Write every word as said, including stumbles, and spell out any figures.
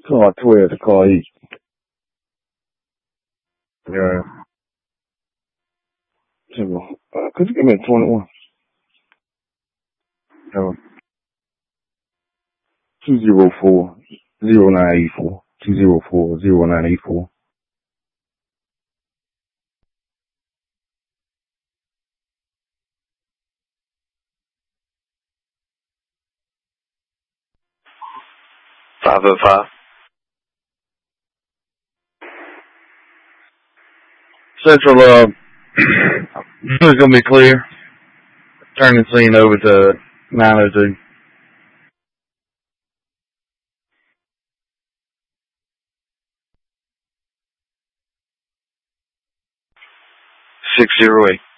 Car twelve to car eight. Yeah. So, uh, could you give me a twenty-one? Uh, two zero four zero nine eight four. Two zero four zero nine eight four. five oh five. Central, uh, it's gonna be clear. Turn the scene over to nine oh two. six zero eight.